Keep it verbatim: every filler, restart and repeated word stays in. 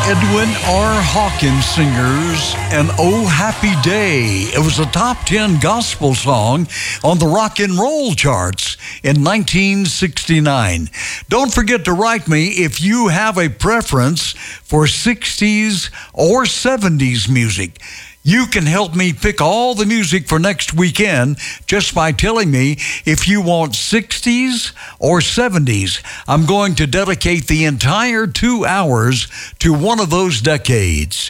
Edwin R. Hawkins singers and Oh Happy Day. It was a top ten gospel song on the rock and roll charts in nineteen sixty-nine. Don't forget to write me if you have a preference for sixties or seventies music. You can help me pick all the music for next weekend just by telling me if you want sixties or seventies. I'm going to dedicate the entire two hours to one of those decades.